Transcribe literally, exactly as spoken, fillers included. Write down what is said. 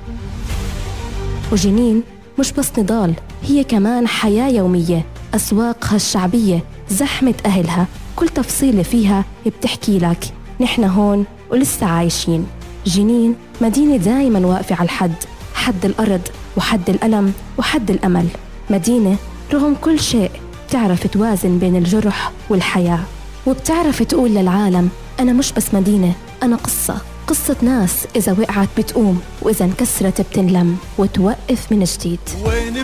وجنين مش بس نضال، هي كمان حياة يومية، أسواقها الشعبية، زحمة أهلها، كل تفصيلة فيها بتحكي لك نحن هون ولسه عايشين. جنين مدينة دايما واقفة على الحد، حد الأرض وحد الألم وحد الأمل. مدينة رغم كل شيء بتعرف توازن بين الجرح والحياة، وبتعرف تقول للعالم أنا مش بس مدينة، أنا قصة، قصة ناس إذا وقعت بتقوم، وإذا انكسرت بتنلم وتوقف من جديد.